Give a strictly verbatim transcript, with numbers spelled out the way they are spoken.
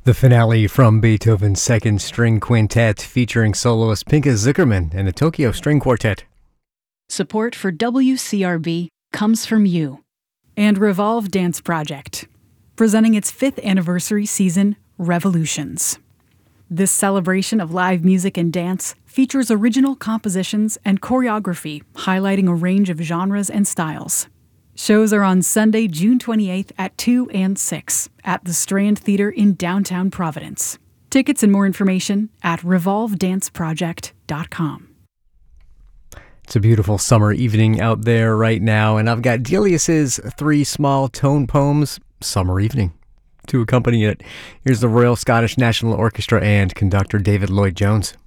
The finale from Beethoven's Second String Quintet featuring soloist Pinka Zuckerman and the Tokyo String Quartet. Support for W C R B comes from you. And Revolve Dance Project, presenting its fifth anniversary season, Revolutions. This celebration of live music and dance features original compositions and choreography highlighting a range of genres and styles. Shows are on Sunday, June twenty-eighth at two and six at the Strand Theater in downtown Providence. Tickets and more information at revolve dance project dot com. It's a beautiful summer evening out there right now, and I've got Delius's three small tone poems, Summer Evening, to accompany it. Here's the Royal Scottish National Orchestra and conductor David Lloyd-Jones.